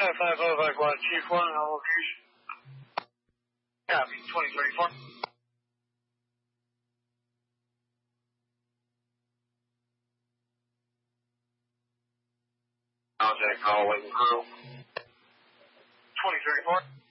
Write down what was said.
5 Chief 1 on location. Copy, 2034. Contact call, waiting crew. 2034.